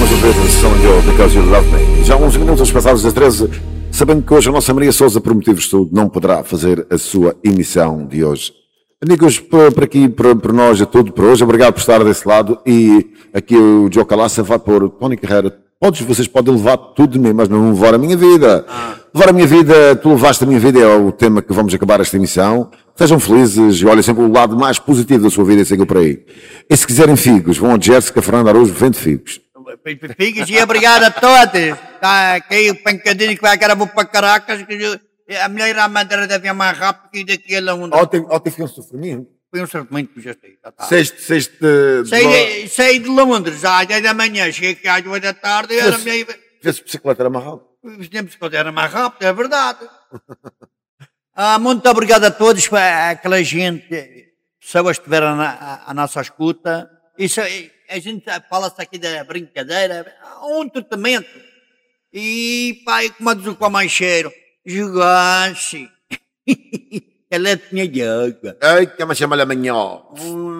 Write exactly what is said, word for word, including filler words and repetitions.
mais uma vez a sessão de Because You Love Me. Já uns minutos passados das treze, sabendo que hoje a nossa Maria Souza, por motivos de estudo, não poderá fazer a sua emissão de hoje. Amigos, por aqui, por, por nós é tudo por hoje. Obrigado por estar desse lado. E aqui o Joe Calaça vai pôr Tony Carreira. Podes, vocês podem levar tudo de mim, mas não levar a minha vida. Ah. Levar a minha vida, tu levaste a minha vida, é o tema que vamos acabar esta emissão. Sejam felizes e olhem sempre o lado mais positivo da sua vida e sigam por aí. E se quiserem figos, vão a Jersey, que a Fernanda Araújo vende figos. Figos e obrigado a todos. Tá, que o pancadinho que vai agora vou para Caracas, que a mulher à madeira deve ir mais rápido que daquele onde... Ontem, ontem foi um sofrimento. Foi um sofrimento que já sei. Tá, tá. Seis, seis de... Saí de, saí de Londres às dez da manhã, cheguei aqui às oito da tarde e era a minha... Vê-se bicicleta era mais rápido. A bicicleta era mais rápido, é verdade. Ah, muito obrigado a todos, para aquela gente, pessoas que estiveram na a nossa escuta. Isso, a gente fala-se aqui da brincadeira, um tratamento. E pai, como diz o Comancheiro, jogasse. Ela tinha de água. Ai, que me chama amanhã. Hum.